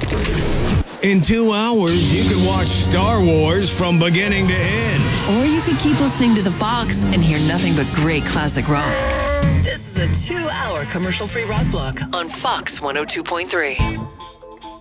In 2 hours, you could watch Star Wars from beginning to end. Or you could keep listening to The Fox and hear nothing but great classic rock. This is a 2-hour commercial-free rock block on Fox 102.3.